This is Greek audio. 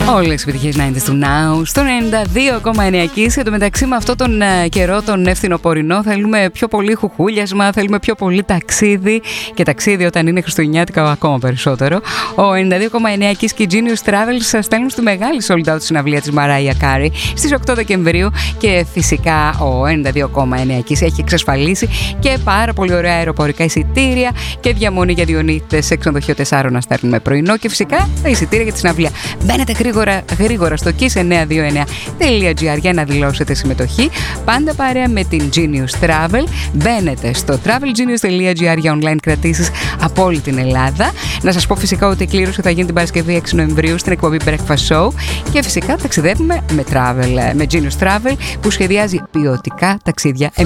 Όλες οι επιτυχίες 90's του Now στο 92,9 Kiss. Εν τω μεταξύ, με αυτόν τον καιρό, τον ευθυνοπορεινό, θέλουμε πιο πολύ χουχούλιασμα, θέλουμε πιο πολύ ταξίδι. Και ταξίδι όταν είναι χριστουγεννιάτικα ακόμα περισσότερο. Ο 92,9 Kiss και Genius Travel σας στέλνουν στη μεγάλη sold out συναυλία της Mariah Carey στις 8 Δεκεμβρίου. Και φυσικά ο 92,9 Kiss έχει εξασφαλίσει και πάρα πολύ ωραία αεροπορικά εισιτήρια και διαμονή για 2 νύχτες σε ξενοδοχείο 4 αστέρων με πρωινό. Και φυσικά τα εισιτήρια για τη συναυλία. Μπαίνετε γρήγορα στο kiss929.gr για να δηλώσετε συμμετοχή. Πάντα παρέα με την Genius Travel. Μπαίνετε στο travelgenius.gr για online κρατήσεις από όλη την Ελλάδα. Να σας πω φυσικά ότι η κλήρωση θα γίνει την Παρασκευή 6 Νοεμβρίου στην εκπομπή Breakfast Show. Και φυσικά ταξιδεύουμε με Genius Travel που σχεδιάζει ποιοτικά ταξίδια.